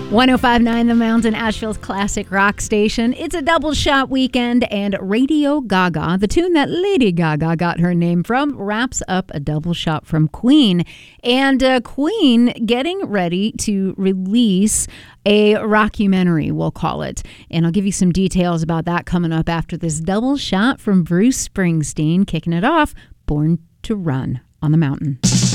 105.9 The Mountain, Asheville's classic rock station. It's a double shot weekend, and Radio Gaga, the tune that Lady Gaga got her name from, wraps up a double shot from Queen. And Queen getting ready to release a rockumentary, we'll call it. And I'll give you some details about that coming up after this double shot from Bruce Springsteen, kicking it off, Born to Run on the Mountain.